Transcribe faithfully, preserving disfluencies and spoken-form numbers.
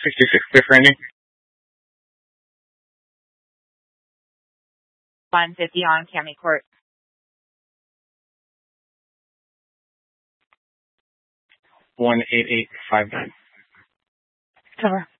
sixty-six clear for ending. one fifty on Cami Court. one eight eight five nine. Cover.